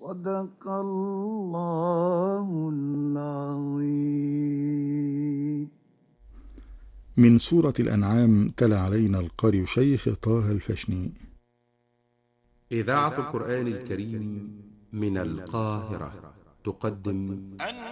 صدق الله العظيم. من سورة الأنعام تلا علينا القارئ شيخ طه الفشني. إذاعة القرآن الكريم من القاهرة تقدم